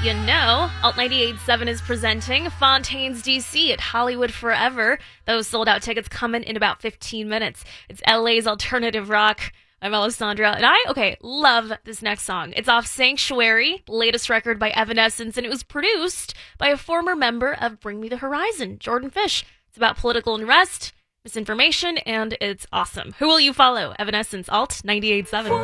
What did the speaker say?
you know. Alt 98.7 is presenting Fontaine's DC at Hollywood Forever. Those sold out tickets coming in about 15 minutes. It's LA's alternative rock. I'm Alessandra, and I love this next song. It's off Sanctuary, the latest record by Evanescence, and it was produced by a former member of Bring Me the Horizon, Jordan Fish. It's about political unrest, misinformation, and it's awesome. Who will you follow? Evanescence, Alt 98.7.